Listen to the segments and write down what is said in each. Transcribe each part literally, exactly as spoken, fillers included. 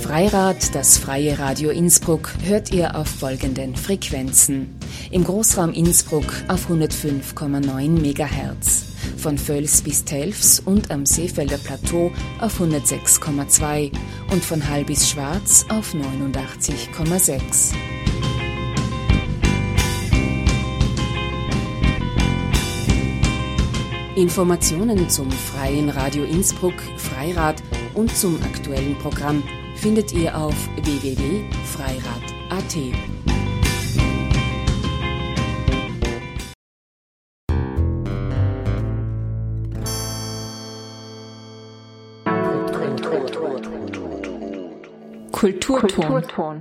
Freirad, das freie Radio Innsbruck, hört ihr auf folgenden Frequenzen. Im Großraum Innsbruck auf hundertfünf Komma neun Megahertz, von Völs bis Telfs und am Seefelder Plateau auf hundertsechs Komma zwei und von Hall bis Schwarz auf neunundachtzig Komma sechs. Informationen zum Freien Radio Innsbruck, Freirad und zum aktuellen Programm findet ihr auf w w w punkt freirad punkt a t. Kulturton. Kulturton.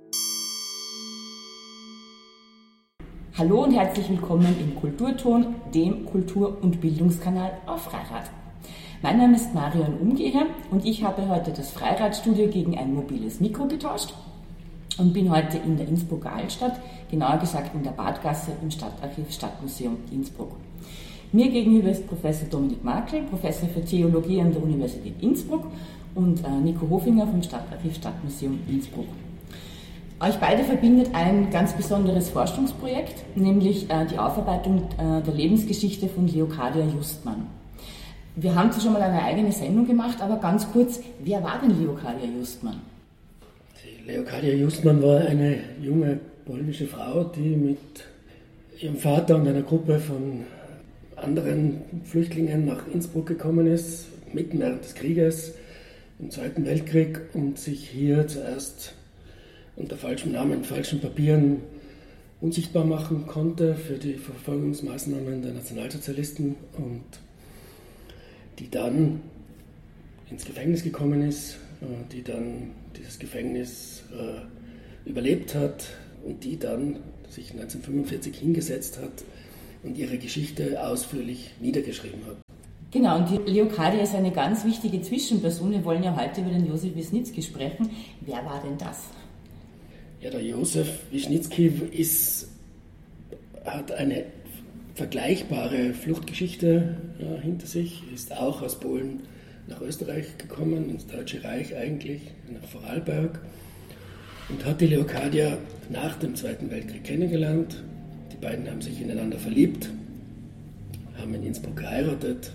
Hallo und herzlich willkommen im Kulturton, dem Kultur- und Bildungskanal auf Freirad. Mein Name ist Marion Umgeher und ich habe heute das Freiradstudio gegen ein mobiles Mikro getauscht und bin heute in der Innsbrucker Altstadt, genauer gesagt in der Badgasse im Stadtarchiv Stadtmuseum Innsbruck. Mir gegenüber ist Professor Dominik Markl, Professor für Theologie an der Universität Innsbruck, und äh, Nico Hofinger vom Stadtarchiv Stadtmuseum Innsbruck. Euch beide verbindet ein ganz besonderes Forschungsprojekt, nämlich äh, die Aufarbeitung äh, der Lebensgeschichte von Leocadia Justmann. Wir haben zwar schon mal eine eigene Sendung gemacht, aber ganz kurz, wer war denn Leocadia Justmann? Die Leocadia Justmann war eine junge polnische Frau, die mit ihrem Vater und einer Gruppe von anderen Flüchtlingen nach Innsbruck gekommen ist, mitten während des Krieges, im Zweiten Weltkrieg, und sich hier zuerst unter falschem Namen, falschen Papieren unsichtbar machen konnte für die Verfolgungsmaßnahmen der Nationalsozialisten, und die dann ins Gefängnis gekommen ist, die dann dieses Gefängnis äh, überlebt hat und die dann sich neunzehnhundertfünfundvierzig hingesetzt hat und ihre Geschichte ausführlich niedergeschrieben hat. Genau, und die Leocadia ist eine ganz wichtige Zwischenperson. Wir wollen ja heute über den Josef Wisniewski sprechen. Wer war denn das? Ja, der Josef Wisniewski ist, hat eine vergleichbare Fluchtgeschichte ja, hinter sich, ist auch aus Polen nach Österreich gekommen, ins Deutsche Reich eigentlich, nach Vorarlberg, und hat die Leocadia nach dem Zweiten Weltkrieg kennengelernt. Die beiden haben sich ineinander verliebt, haben in Innsbruck geheiratet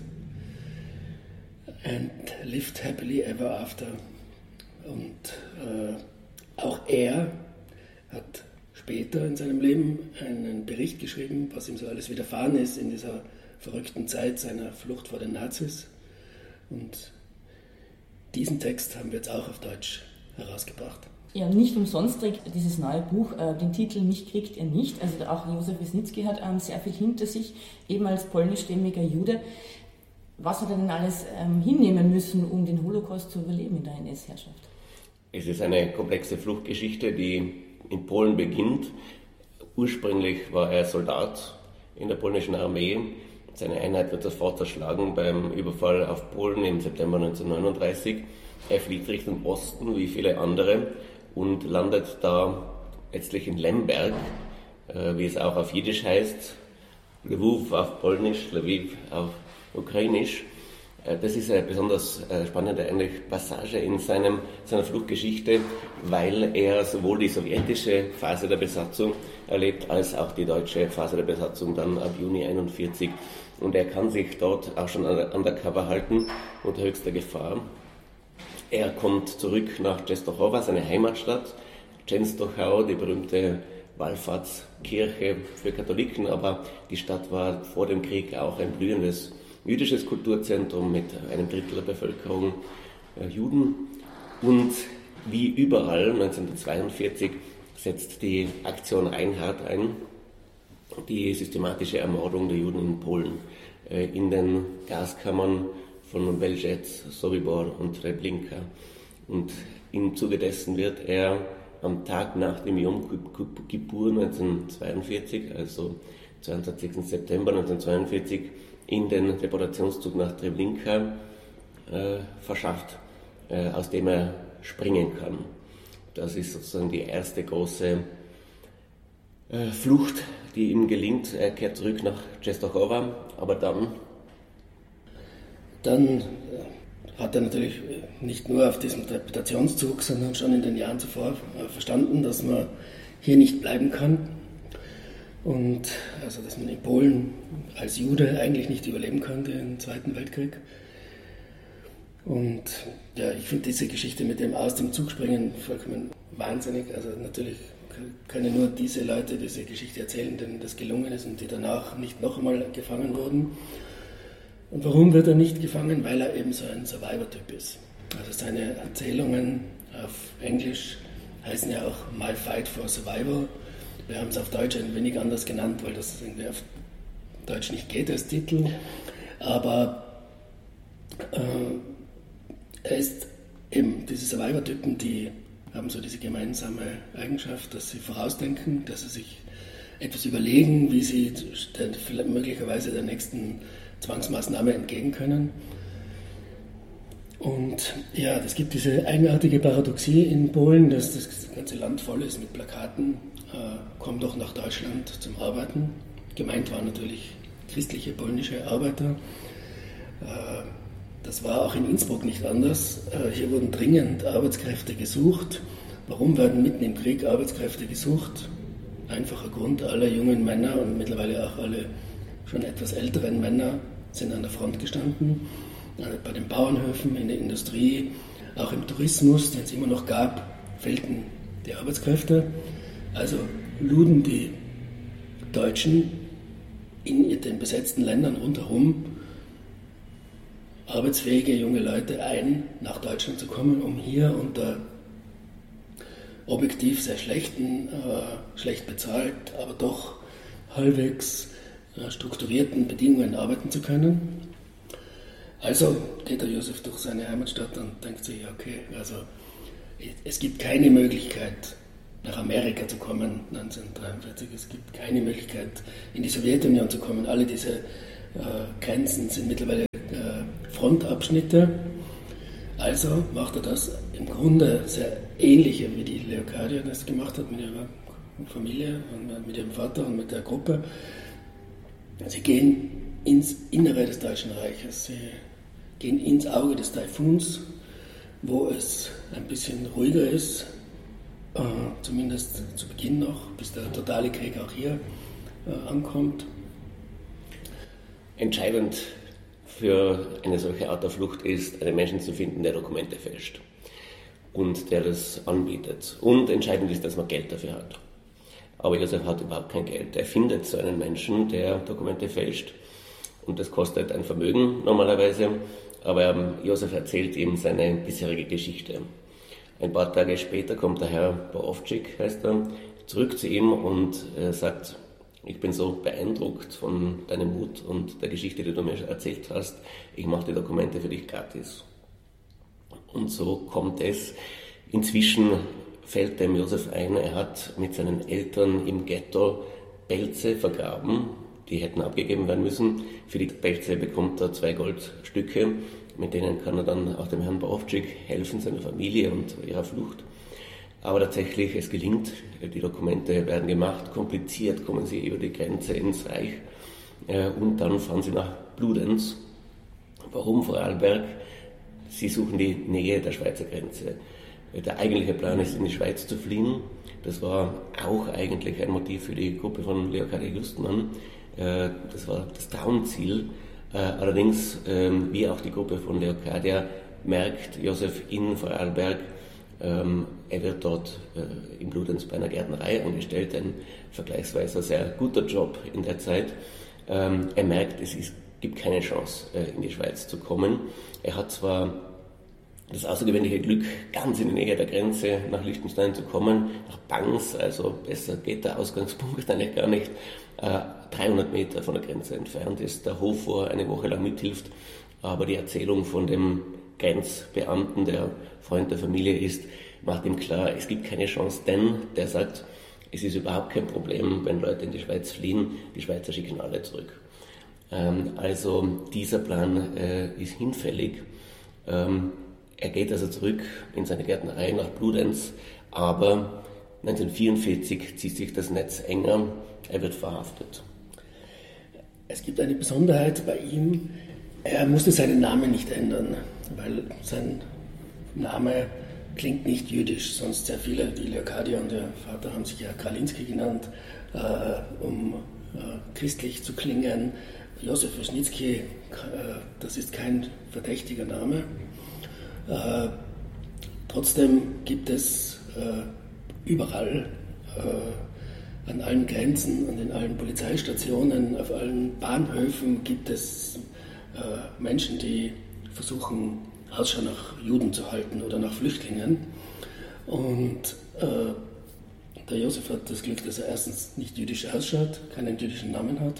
and lived happily ever after. Und äh, auch er hat später in seinem Leben einen Bericht geschrieben, was ihm so alles widerfahren ist in dieser verrückten Zeit seiner Flucht vor den Nazis. Und diesen Text haben wir jetzt auch auf Deutsch herausgebracht. Ja, nicht umsonst trägt dieses neue Buch äh, den Titel Mich kriegt ihr nicht. Also auch Josef Wisniewski hat ähm, sehr viel hinter sich, eben als polnischstämmiger Jude. Was hat er denn alles ähm, hinnehmen müssen, um den Holocaust zu überleben in der N S-Herrschaft? Es ist eine komplexe Fluchtgeschichte, die in Polen beginnt. Ursprünglich war er Soldat in der polnischen Armee. Seine Einheit wird sofort zerschlagen beim Überfall auf Polen im September neunzehnhundertneununddreißig. Er fliegt Richtung Osten, wie viele andere, und landet da letztlich in Lemberg, äh, wie es auch auf Jiddisch heißt, Lwów auf Polnisch, Lviv auf Ukrainisch. Äh, das ist eine besonders äh, spannende eigentlich Passage in seinem, seiner Fluchtgeschichte, weil er sowohl die sowjetische Phase der Besatzung erlebt, als auch die deutsche Phase der Besatzung dann ab Juni einundvierzig. Und er kann sich dort auch schon undercover halten, unter höchster Gefahr. Er kommt zurück nach Częstochowa, seine Heimatstadt. Częstochowa, die berühmte Wallfahrtskirche für Katholiken, aber die Stadt war vor dem Krieg auch ein blühendes jüdisches Kulturzentrum mit einem Drittel der Bevölkerung äh, Juden. Und wie überall neunzehnhundertzweiundvierzig setzt die Aktion Reinhard ein, die systematische Ermordung der Juden in Polen äh, in den Gaskammern von Belzec, Sobibor und Treblinka. Und im Zuge dessen wird er am Tag nach dem Jom Kippur neunzehnhundertzweiundvierzig, also zweiundzwanzigsten September neunzehnhundertzweiundvierzig, in den Deportationszug nach Treblinka äh, verschafft, äh, aus dem er springen kann. Das ist sozusagen die erste große äh, Flucht, die ihm gelingt. Er kehrt zurück nach Częstochowa, aber dann Dann hat er natürlich nicht nur auf diesem Reputationszug, sondern schon in den Jahren zuvor verstanden, dass man hier nicht bleiben kann. Und also, dass man in Polen als Jude eigentlich nicht überleben konnte im Zweiten Weltkrieg. Und ja, ich finde diese Geschichte mit dem aus dem Zug springen vollkommen wahnsinnig. Also natürlich können nur diese Leute diese Geschichte erzählen, denen das gelungen ist und die danach nicht noch einmal gefangen wurden. Und warum wird er nicht gefangen? Weil er eben so ein Survivor-Typ ist. Also seine Erzählungen auf Englisch heißen ja auch My Fight for Survival. Wir haben es auf Deutsch ein wenig anders genannt, weil das irgendwie auf Deutsch nicht geht als Titel. Aber äh, er ist eben, diese Survivor-Typen, die haben so diese gemeinsame Eigenschaft, dass sie vorausdenken, dass sie sich etwas überlegen, wie sie der, möglicherweise der nächsten Zwangsmaßnahme entgehen können. Und ja, es gibt diese eigenartige Paradoxie in Polen, dass das ganze Land voll ist mit Plakaten, äh, komm doch nach Deutschland zum Arbeiten. Gemeint waren natürlich christliche polnische Arbeiter. Äh, das war auch in Innsbruck nicht anders. Äh, hier wurden dringend Arbeitskräfte gesucht. Warum werden mitten im Krieg Arbeitskräfte gesucht? Einfacher Grund, alle jungen Männer und mittlerweile auch alle schon etwas älteren Männer sind an der Front gestanden, bei den Bauernhöfen, in der Industrie, auch im Tourismus, den es immer noch gab, fehlten die Arbeitskräfte. Also luden die Deutschen in den besetzten Ländern rundherum arbeitsfähige junge Leute ein, nach Deutschland zu kommen, um hier unter objektiv sehr schlechten, äh, schlecht bezahlt, aber doch halbwegs äh, strukturierten Bedingungen arbeiten zu können. Also geht der Josef durch seine Heimatstadt und denkt sich, okay, also es gibt keine Möglichkeit, nach Amerika zu kommen, neunzehnhundertdreiundvierzig, es gibt keine Möglichkeit, in die Sowjetunion zu kommen. Alle diese äh, Grenzen sind mittlerweile äh, Frontabschnitte. Also macht er das im Grunde sehr ähnliche, wie die Leocadia das gemacht hat mit ihrer Familie und mit ihrem Vater und mit der Gruppe. Sie gehen ins Innere des Deutschen Reiches, sie gehen ins Auge des Taifuns, wo es ein bisschen ruhiger ist, äh, zumindest zu Beginn noch, bis der totale Krieg auch hier äh, ankommt. Entscheidend für eine solche Art der Flucht ist, einen Menschen zu finden, der Dokumente fälscht und der das anbietet. Und entscheidend ist, dass man Geld dafür hat. Aber Josef hat überhaupt kein Geld. Er findet so einen Menschen, der Dokumente fälscht, und das kostet ein Vermögen normalerweise. Aber Josef erzählt ihm seine bisherige Geschichte. Ein paar Tage später kommt der Herr Borowczyk, heißt er, zurück zu ihm und äh, sagt: Ich bin so beeindruckt von deinem Mut und der Geschichte, die du mir erzählt hast. Ich mache die Dokumente für dich gratis. Und so kommt es. Inzwischen fällt dem Josef ein, er hat mit seinen Eltern im Ghetto Pelze vergraben. Die hätten abgegeben werden müssen. Für die Pelze bekommt er zwei Goldstücke. Mit denen kann er dann auch dem Herrn Borowczyk helfen, seiner Familie und ihrer Flucht. Aber tatsächlich, es gelingt, die Dokumente werden gemacht, kompliziert kommen sie über die Grenze ins Reich und dann fahren sie nach Bludenz. Warum Vorarlberg? Sie suchen die Nähe der Schweizer Grenze. Der eigentliche Plan ist, in die Schweiz zu fliehen. Das war auch eigentlich ein Motiv für die Gruppe von Leocadia Justman. Das war das Traumziel. Allerdings, wie auch die Gruppe von Leocadia, merkt Josef in Vorarlberg, Ähm, er wird dort äh, in Bludenz bei einer Gärtnerei angestellt, ein vergleichsweise sehr guter Job in der Zeit. Ähm, er merkt, es ist, gibt keine Chance, äh, in die Schweiz zu kommen. Er hat zwar das außergewöhnliche Glück, ganz in die Nähe der Grenze nach Liechtenstein zu kommen, nach Bangs, also besser geht der Ausgangspunkt eigentlich gar nicht, äh, dreihundert Meter von der Grenze entfernt ist der Hof, wo er eine Woche lang mithilft, aber die Erzählung von dem Grenzbeamten, der Freund der Familie ist, macht ihm klar, es gibt keine Chance, denn der sagt, es ist überhaupt kein Problem, wenn Leute in die Schweiz fliehen, die Schweizer schicken alle zurück. Ähm, also dieser Plan äh, ist hinfällig. Ähm, er geht also zurück in seine Gärtnerei nach Bludenz, aber neunzehnhundertvierundvierzig zieht sich das Netz enger, er wird verhaftet. Es gibt eine Besonderheit bei ihm. Er musste seinen Namen nicht ändern. weil sein Name klingt nicht jüdisch, sonst sehr viele, die Leocadia und der Vater haben sich ja Kralinski genannt, äh, um äh, christlich zu klingen. Josef Wischnitzki, äh, das ist kein verdächtiger Name. Äh, trotzdem gibt es äh, überall, äh, an allen Grenzen und in allen Polizeistationen, auf allen Bahnhöfen gibt es äh, Menschen, die versuchen, Ausschau nach Juden zu halten oder nach Flüchtlingen. Und äh, der Josef hat das Glück, dass er erstens nicht jüdisch ausschaut, keinen jüdischen Namen hat.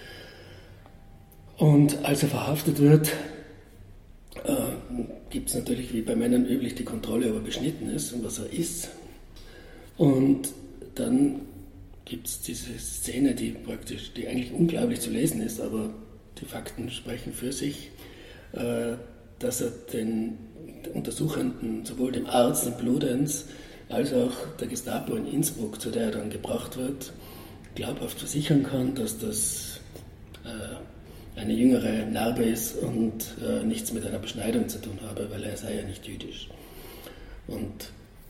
Und als er verhaftet wird, äh, gibt es natürlich wie bei Männern üblich die Kontrolle, ob er beschnitten ist und was er ist. Und dann gibt es diese Szene, die praktisch, die eigentlich unglaublich zu lesen ist, aber die Fakten sprechen für sich, äh, dass er den Untersuchenden, sowohl dem Arzt in Bludenz als auch der Gestapo in Innsbruck, zu der er dann gebracht wird, glaubhaft versichern kann, dass das äh, eine jüngere Narbe ist und äh, nichts mit einer Beschneidung zu tun habe, weil er sei ja nicht jüdisch. Und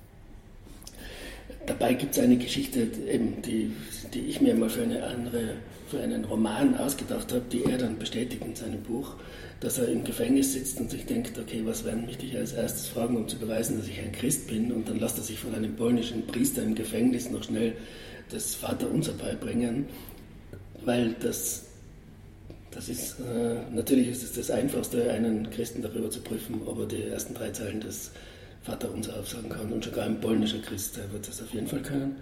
dabei gibt es eine Geschichte, eben, die, die ich mir mal für, eine andere, für einen Roman ausgedacht habe, die er dann bestätigt in seinem Buch, dass er im Gefängnis sitzt und sich denkt, okay, was werden mich dich als erstes fragen, um zu beweisen, dass ich ein Christ bin? Und dann lässt er sich von einem polnischen Priester im Gefängnis noch schnell das Vaterunser beibringen, weil das, das ist, äh, natürlich ist es das Einfachste, einen Christen darüber zu prüfen, ob er die ersten drei Zeilen des Vaterunser aufsagen kann. Und sogar ein polnischer Christ, der wird das auf jeden Fall können.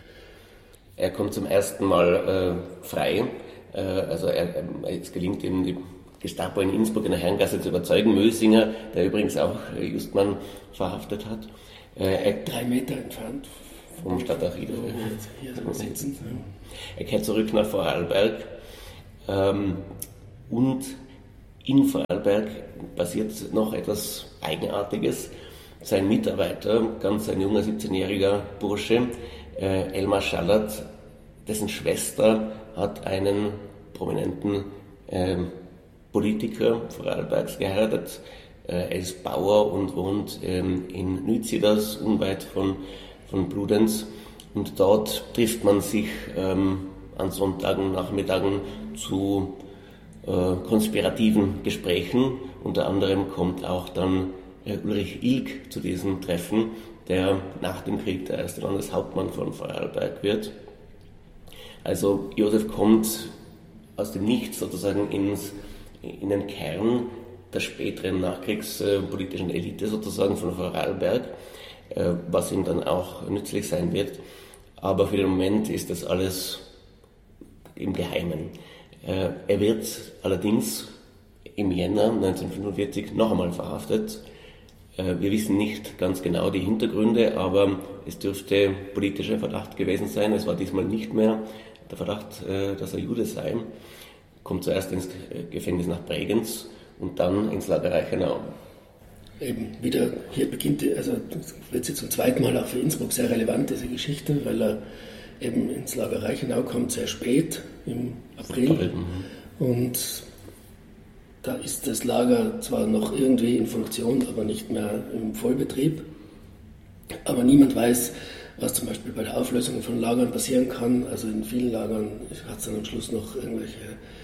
Er kommt zum ersten Mal äh, frei. Äh, also er, es gelingt ihm, die Gestapo in Innsbruck in der Herrengasse zu überzeugen. Mösinger, der übrigens auch äh, Justmann verhaftet hat. Äh, er, Drei Meter entfernt vom Stadtarchiv. Hier sitzen. Er kehrt zurück nach Vorarlberg. Ähm, und in Vorarlberg passiert noch etwas Eigenartiges. Sein Mitarbeiter, ganz ein junger siebzehnjähriger Bursche, äh, Elmar Schallert, dessen Schwester hat einen prominenten äh, Politiker Vorarlbergs geheiratet. Äh, er ist Bauer und wohnt ähm, in Nütziders, unweit von, von Bludenz. Und dort trifft man sich ähm, an Sonntagen, Nachmittagen zu äh, konspirativen Gesprächen. Unter anderem kommt auch dann Ulrich Ilg zu diesem Treffen, der nach dem Krieg der erste Landeshauptmann von Vorarlberg wird. Also Josef kommt aus dem Nichts sozusagen ins, in den Kern der späteren nachkriegspolitischen Elite sozusagen von Vorarlberg, was ihm dann auch nützlich sein wird. Aber für den Moment ist das alles im Geheimen. Er wird allerdings im Jänner neunzehnhundertfünfundvierzig noch einmal verhaftet. Wir wissen nicht ganz genau die Hintergründe, aber es dürfte politischer Verdacht gewesen sein. Es war diesmal nicht mehr der Verdacht, dass er Jude sei. Kommt zuerst ins Gefängnis nach Bregenz und dann ins Lager Reichenau. Eben wieder, hier beginnt, also wird sie zum zweiten Mal auch für Innsbruck sehr relevant, diese Geschichte, weil er eben ins Lager Reichenau kommt, sehr spät, im April. April und da ist das Lager zwar noch irgendwie in Funktion, aber nicht mehr im Vollbetrieb. Aber niemand weiß, was zum Beispiel bei der Auflösung von Lagern passieren kann. Also in vielen Lagern hat es dann am Schluss noch irgendwelche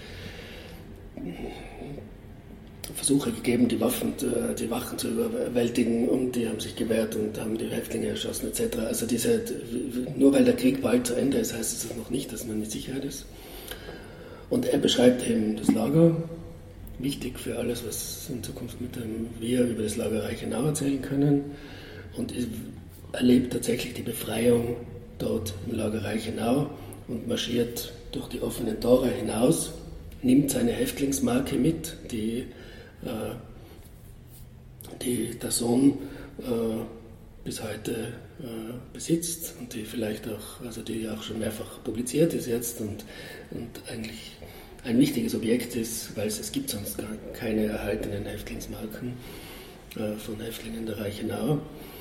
Versuche gegeben, die Waffen, die Wachen zu überwältigen, und die haben sich gewehrt und haben die Häftlinge erschossen et cetera. Also diese, nur weil der Krieg bald zu Ende ist, heißt es das noch nicht, dass man in Sicherheit ist. Und er beschreibt eben das Lager. Wichtig für alles, was in Zukunft mit dem wir über das Lager Reichenau erzählen können, und erlebt tatsächlich die Befreiung dort im Lager Reichenau und marschiert durch die offenen Tore hinaus, nimmt seine Häftlingsmarke mit, die, äh, die der Sohn äh, bis heute äh, besitzt und die vielleicht auch, also die auch schon mehrfach publiziert ist jetzt und, und eigentlich ein wichtiges Objekt ist, weil es, es gibt sonst gar keine erhaltenen Häftlingsmarken äh, von Häftlingen der Reichenau.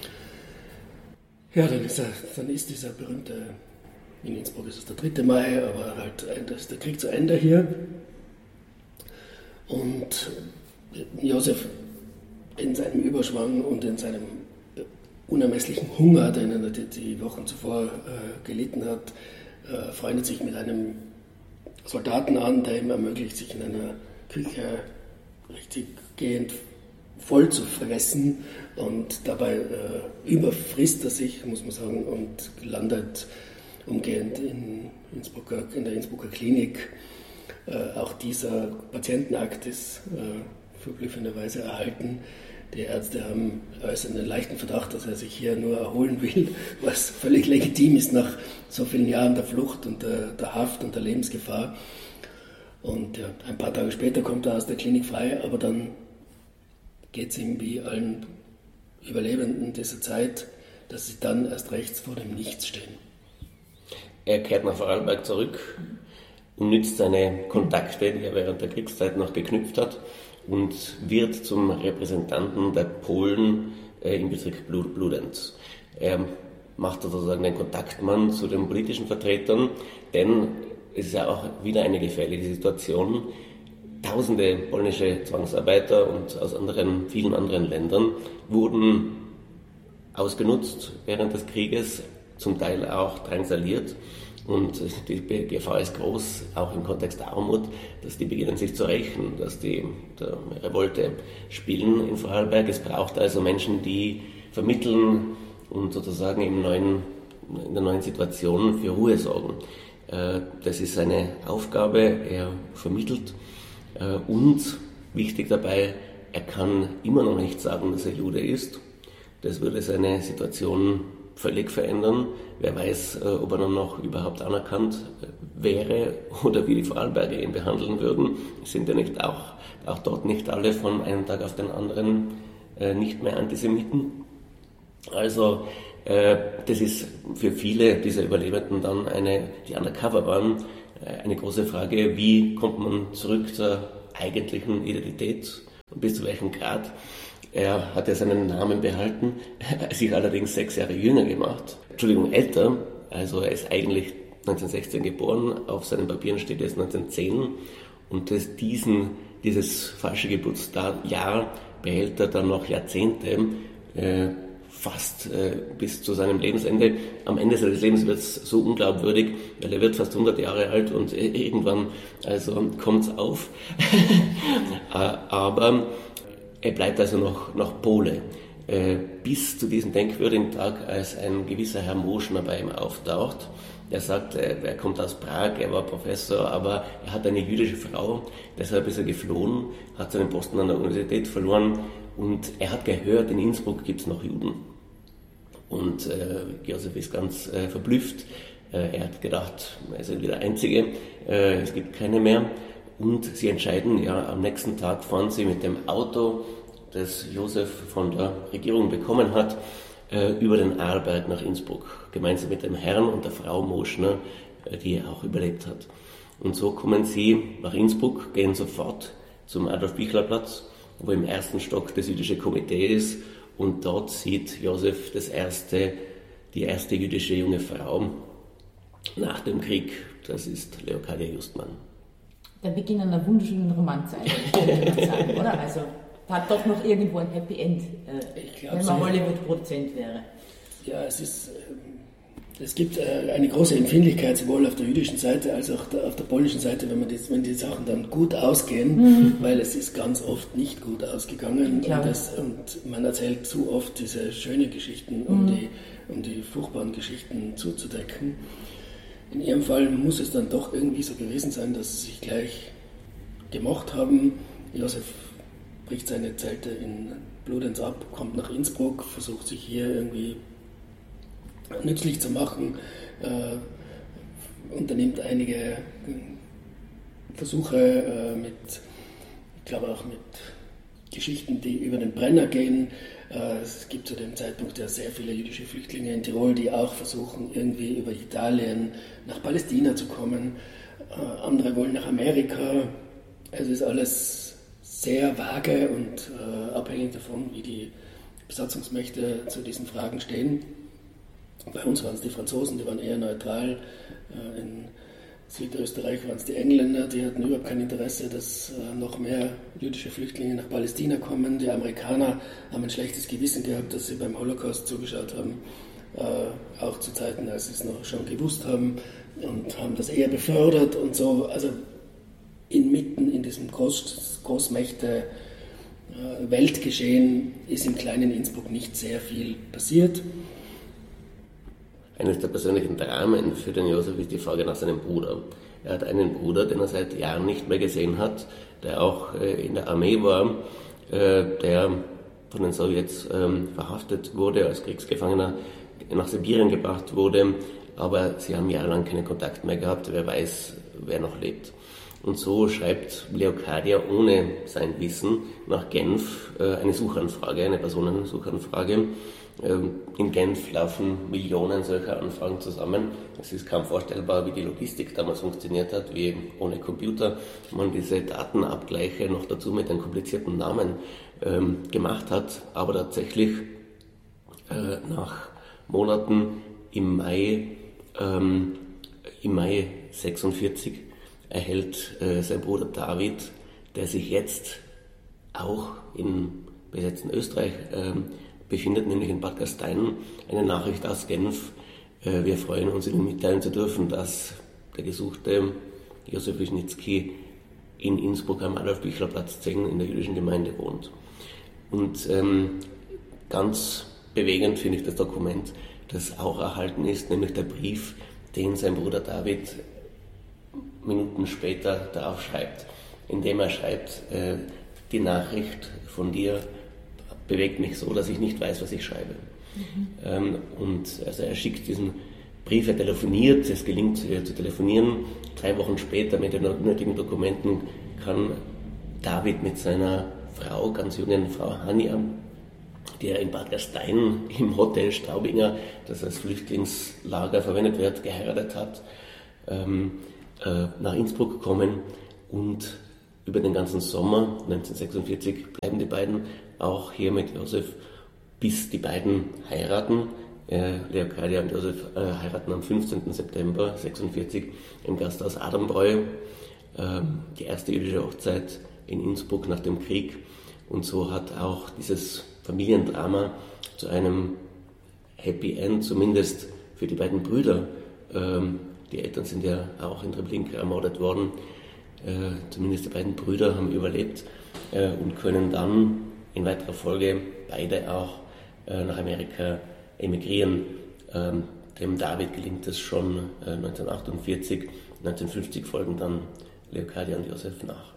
Ja, dann ist, er, dann ist dieser berühmte, in Innsbruck ist es der dritte Mai, aber halt das ist der Krieg zu Ende hier. Und Josef in seinem Überschwang und in seinem unermesslichen Hunger, den er die Wochen zuvor äh, gelitten hat, äh, freundet sich mit einem Soldaten an, der ihm ermöglicht, sich in einer Küche richtig gehend voll zu fressen, und dabei äh, überfrisst er sich, muss man sagen, und landet umgehend in, Innsbrucker, in der Innsbrucker Klinik. Äh, auch dieser Patientenakt ist äh, verblüffenderweise erhalten. Die Ärzte haben äußern einen leichten Verdacht, dass er sich hier nur erholen will, was völlig legitim ist nach so vielen Jahren der Flucht und der, der Haft und der Lebensgefahr. Und ja, ein paar Tage später kommt er aus der Klinik frei, aber dann geht es ihm wie allen Überlebenden dieser Zeit, dass sie dann erst rechts vor dem Nichts stehen. Er kehrt nach Vorarlberg zurück und nützt seine Kontakte, die er während der Kriegszeit noch geknüpft hat, und wird zum Repräsentanten der Polen äh, im Bezirk Bludenz. Er macht sozusagen den Kontaktmann zu den politischen Vertretern, denn es ist ja auch wieder eine gefährliche Situation. Tausende polnische Zwangsarbeiter und aus anderen, vielen anderen Ländern wurden ausgenutzt während des Krieges, zum Teil auch drangsaliert. Und die Gefahr ist groß, auch im Kontext der Armut, dass die beginnen sich zu rächen, dass die der Revolte spielen in Vorarlberg. Es braucht also Menschen, die vermitteln und sozusagen im neuen, in der neuen Situation für Ruhe sorgen. Das ist seine Aufgabe, er vermittelt, und wichtig dabei, er kann immer noch nicht sagen, dass er Jude ist. Das würde seine Situation völlig verändern. Wer weiß, ob er dann noch überhaupt anerkannt wäre oder wie die Vorarlberger ihn behandeln würden. Es sind ja nicht auch, auch dort nicht alle von einem Tag auf den anderen äh, nicht mehr Antisemiten. Also äh, das ist für viele dieser Überlebenden dann eine, die undercover waren, äh, eine große Frage, wie kommt man zurück zur eigentlichen Identität und bis zu welchem Grad. Er hat ja seinen Namen behalten, sich allerdings sechs Jahre jünger gemacht, Entschuldigung, älter, also er ist eigentlich neunzehnhundertsechzehn geboren, auf seinen Papieren steht er jetzt neunzehnhundertzehn, und das, diesen, dieses falsche Geburtsjahr behält er dann noch Jahrzehnte, äh, fast äh, bis zu seinem Lebensende. Am Ende seines Lebens wird es so unglaubwürdig, weil er wird fast hundert Jahre alt und äh, irgendwann also kommt es auf. Aber er bleibt also noch, noch Pole, äh, bis zu diesem denkwürdigen Tag, als ein gewisser Herr Moschner bei ihm auftaucht. Er sagt, er, er kommt aus Prag, er war Professor, aber er hat eine jüdische Frau, deshalb ist er geflohen, hat seinen Posten an der Universität verloren, und er hat gehört, in Innsbruck gibt es noch Juden. Und äh, Josef ist ganz äh, verblüfft. Äh, er hat gedacht, er ist irgendwie der Einzige, äh, es gibt keine mehr. Und sie entscheiden, ja, am nächsten Tag fahren sie mit dem Auto, das Josef von der Regierung bekommen hat, äh, über den Arlberg nach Innsbruck, gemeinsam mit dem Herrn und der Frau Moschner, äh, die auch überlebt hat. Und so kommen sie nach Innsbruck, gehen sofort zum Adolf-Bichler-Platz, wo im ersten Stock das jüdische Komitee ist, und dort sieht Josef das erste, die erste jüdische junge Frau nach dem Krieg. Das ist Leocadia Justman. Der Beginn einer wunderschönen Romanze, würde ich sagen, oder? Also hat doch noch irgendwo ein Happy End, äh, glaub, wenn man Hollywood-Produzent wäre. Ja, es ist, es gibt eine große Empfindlichkeit sowohl auf der jüdischen Seite als auch auf der polnischen Seite, wenn man die, wenn die Sachen dann gut ausgehen, mhm. weil es ist ganz oft nicht gut ausgegangen, und, das, und man erzählt zu oft diese schönen Geschichten, um, mhm. die, um die furchtbaren Geschichten zuzudecken. In ihrem Fall muss es dann doch irgendwie so gewesen sein, dass sie sich gleich gemocht haben. Josef bricht seine Zelte in Bludenz ab, kommt nach Innsbruck, versucht sich hier irgendwie nützlich zu machen, äh, unternimmt einige Versuche äh, mit, ich glaube auch mit Geschichten, die über den Brenner gehen. Äh, es gibt zu dem Zeitpunkt ja sehr viele jüdische Flüchtlinge in Tirol, die auch versuchen, irgendwie über Italien nach Palästina zu kommen. Äh, andere wollen nach Amerika. Es ist alles sehr vage und äh, abhängig davon, wie die Besatzungsmächte zu diesen Fragen stehen. Bei uns waren es die Franzosen, die waren eher neutral. In Südösterreich waren es die Engländer, die hatten überhaupt kein Interesse, dass äh, noch mehr jüdische Flüchtlinge nach Palästina kommen. Die Amerikaner haben ein schlechtes Gewissen gehabt, dass sie beim Holocaust zugeschaut haben, äh, auch zu Zeiten, als sie es noch schon gewusst haben, und haben das eher befördert und so. Also inmitten in diesem Groß, Großmächte äh, Weltgeschehen ist im kleinen Innsbruck nicht sehr viel passiert. Eines der persönlichen Dramen für den Josef ist die Frage nach seinem Bruder. Er hat einen Bruder, den er seit Jahren nicht mehr gesehen hat, der auch äh, in der Armee war, äh, der von den Sowjets äh, verhaftet wurde, als Kriegsgefangener nach Sibirien gebracht wurde, aber sie haben jahrelang keinen Kontakt mehr gehabt, wer weiß, wer noch lebt. Und so schreibt Leocadia ohne sein Wissen nach Genf äh, eine Suchanfrage, eine Personensuchanfrage. In Genf laufen Millionen solcher Anfragen zusammen. Es ist kaum vorstellbar, wie die Logistik damals funktioniert hat, wie ohne Computer man diese Datenabgleiche noch dazu mit einem komplizierten Namen ähm, gemacht hat. Aber tatsächlich äh, nach Monaten im Mai, ähm, im Mai sechsundvierzig erhält äh, sein Bruder David, der sich jetzt auch im besetzten Österreich ähm, befindet, nämlich in Bad Gastein, eine Nachricht aus Genf. Wir freuen uns, Ihnen mitteilen zu dürfen, dass der gesuchte Josef Wischnitzki in Innsbruck am Adolf-Büchler-Platz zehn in der jüdischen Gemeinde wohnt. Und ähm, ganz bewegend finde ich das Dokument, das auch erhalten ist, nämlich der Brief, den sein Bruder David Minuten später darauf schreibt, indem er schreibt, äh, die Nachricht von dir bewegt mich so, dass ich nicht weiß, was ich schreibe. Mhm. Ähm, und also er schickt diesen Brief, er telefoniert, es gelingt äh, zu telefonieren. Drei Wochen später mit den nötigen Dokumenten kann David mit seiner Frau, ganz jungen Frau Hania, die er in Bad Gastein im Hotel Straubinger, das als Flüchtlingslager verwendet wird, geheiratet hat, ähm, äh, nach Innsbruck kommen, und über den ganzen Sommer neunzehnhundertsechsundvierzig bleiben die beiden auch hier mit Josef, bis die beiden heiraten. Äh, Leocadia und Josef äh, heiraten am fünfzehnten September sechsundvierzig im Gasthaus Adambräu, äh, die erste jüdische Hochzeit in Innsbruck nach dem Krieg. Und so hat auch dieses Familiendrama zu einem Happy End, zumindest für die beiden Brüder. Ähm, die Eltern sind ja auch in Treblinka ermordet worden. Äh, zumindest die beiden Brüder haben überlebt äh, und können dann in weiterer Folge beide auch äh, nach Amerika emigrieren. Ähm, dem David gelingt es schon äh, neunzehnhundertachtundvierzig, neunzehnhundertfünfzig folgen dann Leocadia und Josef nach.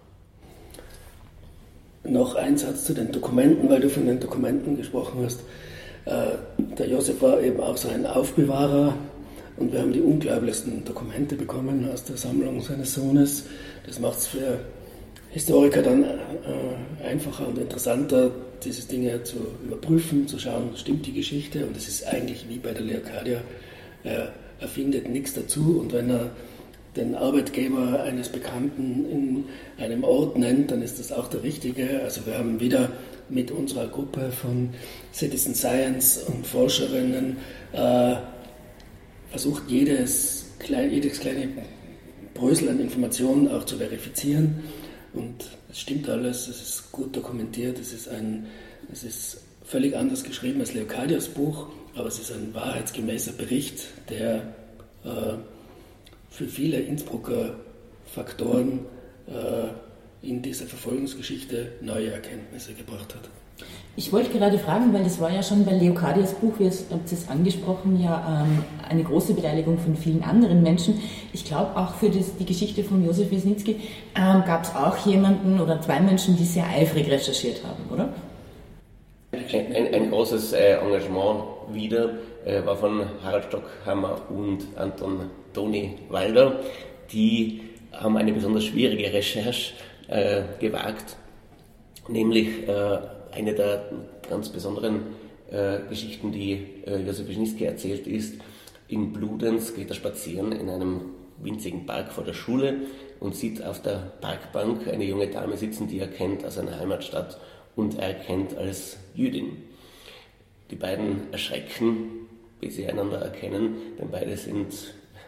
Noch ein Satz zu den Dokumenten, weil du von den Dokumenten gesprochen hast. Äh, der Josef war eben auch so ein Aufbewahrer, und wir haben die unglaublichsten Dokumente bekommen aus der Sammlung seines Sohnes. Das macht es für Historiker dann äh, einfacher und interessanter, diese Dinge zu überprüfen, zu schauen, stimmt die Geschichte, und es ist eigentlich wie bei der Leocadia, er erfindet nichts dazu, und wenn er den Arbeitgeber eines Bekannten in einem Ort nennt, dann ist das auch der richtige. Also wir haben wieder mit unserer Gruppe von Citizen Science und Forscherinnen äh, versucht, jedes, klein, jedes kleine Brösel an Informationen auch zu verifizieren, und es stimmt alles, es ist gut dokumentiert, es ist, ein, es ist völlig anders geschrieben als Leocadias Buch, aber es ist ein wahrheitsgemäßer Bericht, der äh, für viele Innsbrucker Faktoren äh, in dieser Verfolgungsgeschichte neue Erkenntnisse gebracht hat. Ich wollte gerade fragen, weil das war ja schon bei Leocadias Buch, wie habt es angesprochen, ja ähm, eine große Beteiligung von vielen anderen Menschen. Ich glaube auch für das, die Geschichte von Josef Wischnitzki ähm, gab es auch jemanden oder zwei Menschen, die sehr eifrig recherchiert haben, oder? Ein, ein, ein großes äh, Engagement wieder äh, war von Harald Stockhammer und Anton Toni Walder. Die haben eine besonders schwierige Recherche äh, gewagt, nämlich äh, eine der ganz besonderen äh, Geschichten, die äh, Josef Wischnitzki erzählt, ist: In Bludenz geht er spazieren in einem winzigen Park vor der Schule und sieht auf der Parkbank eine junge Dame sitzen, die er kennt aus seiner Heimatstadt und erkennt als Jüdin. Die beiden erschrecken, bis sie einander erkennen, denn beide sind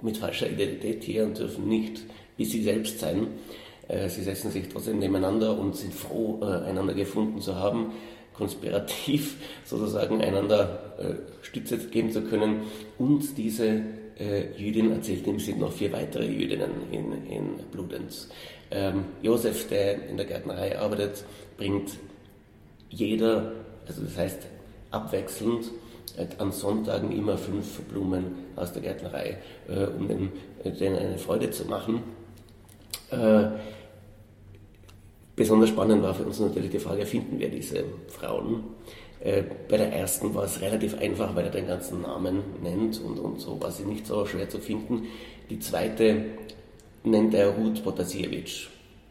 mit falscher Identität hier und dürfen nicht wie sie selbst sein. Sie setzen sich trotzdem nebeneinander und sind froh, einander gefunden zu haben, konspirativ sozusagen einander Stütze geben zu können. Und diese Jüdin erzählt ihm, es sind noch vier weitere Jüdinnen in, in Bludenz. Ähm, Josef, der in der Gärtnerei arbeitet, bringt jeder, also das heißt abwechselnd, an Sonntagen immer fünf Blumen aus der Gärtnerei, äh, um den, denen eine Freude zu machen. Äh, besonders spannend war für uns natürlich die Frage, finden wir diese Frauen? Äh, bei der ersten war es relativ einfach, weil er den ganzen Namen nennt und, und so war sie nicht so schwer zu finden. Die zweite nennt er Ruth Protasiewicz.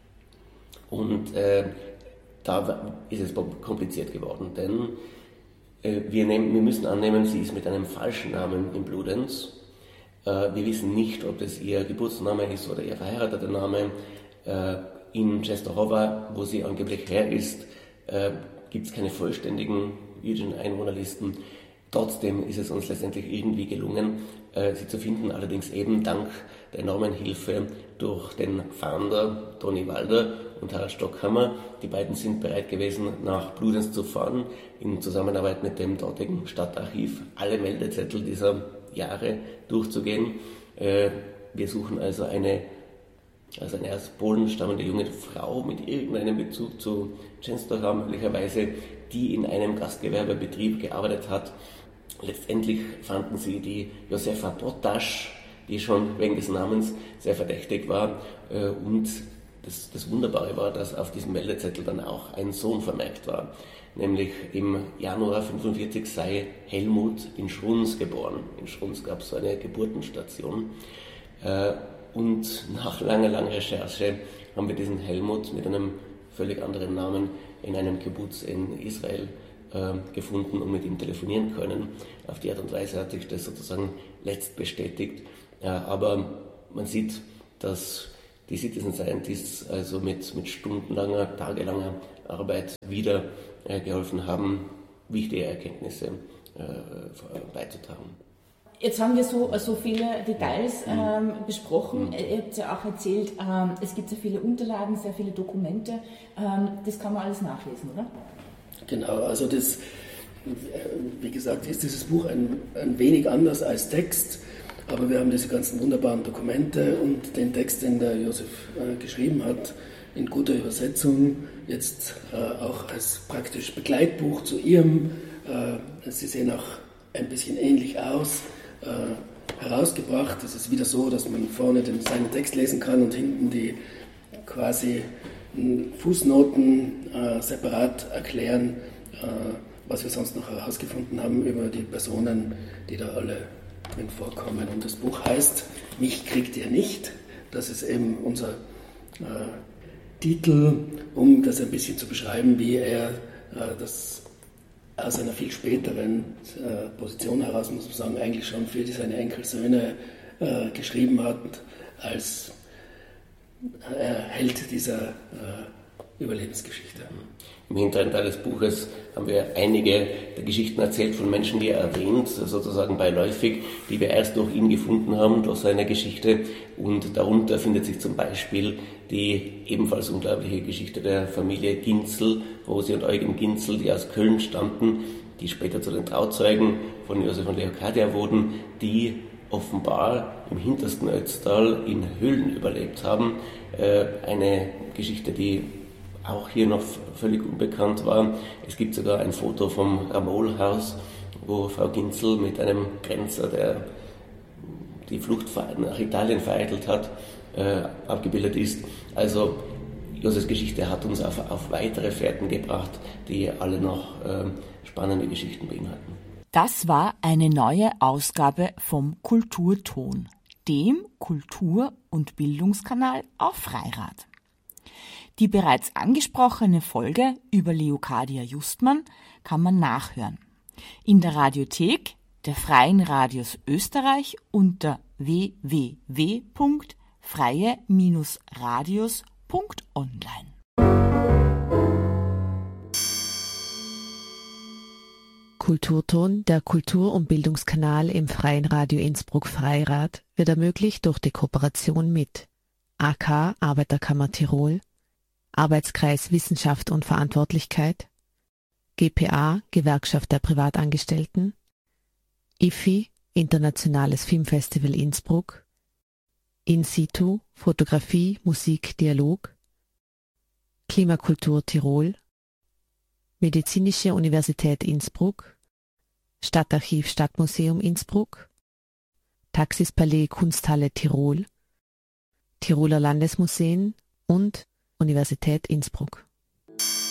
Und äh, da ist es kompliziert geworden, denn äh, wir, nehmen, wir müssen annehmen, sie ist mit einem falschen Namen in Bludenz. Äh, wir wissen nicht, ob das ihr Geburtsname ist oder ihr verheirateter Name. Äh, in Częstochowa, wo sie angeblich her ist, äh, gibt es keine vollständigen jüdischen Einwohnerlisten. Trotzdem ist es uns letztendlich irgendwie gelungen, äh, sie zu finden, allerdings eben dank der enormen Hilfe durch den Fahnder Toni Walder und Harald Stockhammer. Die beiden sind bereit gewesen, nach Bludenz zu fahren, in Zusammenarbeit mit dem dortigen Stadtarchiv alle Meldezettel dieser Jahre durchzugehen. Äh, wir suchen also eine Also eine aus Polen stammende junge Frau mit irgendeinem Bezug zu Częstochowa möglicherweise, die in einem Gastgewerbebetrieb gearbeitet hat. Letztendlich fanden sie die Josefa Potasch, die schon wegen des Namens sehr verdächtig war. Und das, das Wunderbare war, dass auf diesem Meldezettel dann auch ein Sohn vermerkt war. Nämlich im Januar fünfundvierzig sei Helmut in Schruns geboren. In Schruns gab es so eine Geburtenstation. Und nach langer, langer Recherche haben wir diesen Helmut mit einem völlig anderen Namen in einem Kibbutz in Israel äh, gefunden und mit ihm telefonieren können. Auf die Art und Weise hat sich das sozusagen letzt bestätigt. Äh, aber man sieht, dass die Citizen Scientists also mit, mit stundenlanger, tagelanger Arbeit wieder äh, geholfen haben, wichtige Erkenntnisse äh, beizutragen. Jetzt haben wir so, so viele Details ähm, besprochen. Mhm. Ihr habt ja auch erzählt, ähm, es gibt sehr viele Unterlagen, sehr viele Dokumente. Ähm, das kann man alles nachlesen, oder? Genau, also das, wie gesagt, ist dieses Buch ein, ein wenig anders als Text, aber wir haben diese ganzen wunderbaren Dokumente und den Text, den der Josef äh, geschrieben hat, in guter Übersetzung, jetzt äh, auch als praktisch Begleitbuch zu ihrem. Äh, sie sehen auch ein bisschen ähnlich aus. Äh, herausgebracht. Es ist wieder so, dass man vorne den, seinen Text lesen kann und hinten die quasi Fußnoten äh, separat erklären, äh, was wir sonst noch herausgefunden haben über die Personen, die da alle drin vorkommen. Und das Buch heißt Mich kriegt ihr nicht. Das ist eben unser äh, Titel, um das ein bisschen zu beschreiben, wie er äh, das aus einer viel späteren äh, Position heraus, muss man sagen, eigentlich schon für seine Enkelsöhne äh, geschrieben hat, als äh, Held dieser äh, Überlebensgeschichte. Im hinteren Teil des Buches haben wir einige der Geschichten erzählt von Menschen, die er erwähnt, sozusagen beiläufig, die wir erst durch ihn gefunden haben, durch seine Geschichte. Und darunter findet sich zum Beispiel die ebenfalls unglaubliche Geschichte der Familie Ginzel, Rosi und Eugen Ginzel, die aus Köln stammten, die später zu den Trauzeugen von Josef und Leocadia wurden, die offenbar im hintersten Ötztal in Höhlen überlebt haben. Eine Geschichte, die auch hier noch völlig unbekannt war. Es gibt sogar ein Foto vom Ramol-Haus, wo Frau Ginzel mit einem Grenzer, der die Flucht nach Italien vereitelt hat, äh, abgebildet ist. Also Josefs Geschichte hat uns auf, auf weitere Fährten gebracht, die alle noch äh, spannende Geschichten beinhalten. Das war eine neue Ausgabe vom Kulturton, dem Kultur- und Bildungskanal auf Freirad. Die bereits angesprochene Folge über Leocadia Justmann kann man nachhören. In der Radiothek der Freien Radios Österreich unter w w w punkt freie radios punkt online. Kulturton, der Kultur- und Bildungskanal im Freien Radio Innsbruck Freirad, wird ermöglicht durch die Kooperation mit A K Arbeiterkammer Tirol, Arbeitskreis Wissenschaft und Verantwortlichkeit, G P A Gewerkschaft der Privatangestellten, I F I Internationales Filmfestival Innsbruck, In Situ Fotografie, Musik, Dialog, Klimakultur Tirol, Medizinische Universität Innsbruck, Stadtarchiv Stadtmuseum Innsbruck, Taxispalais Kunsthalle Tirol, Tiroler Landesmuseen und Universität Innsbruck.